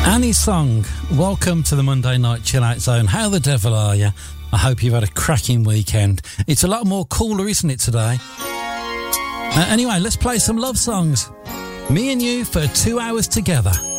Annie's song, welcome to the Monday Night Chill Out Zone. How the devil are you? I hope you've had a cracking weekend. It's a lot more cooler, isn't it, today? Anyway, let's play some love songs. Me and you for 2 hours together.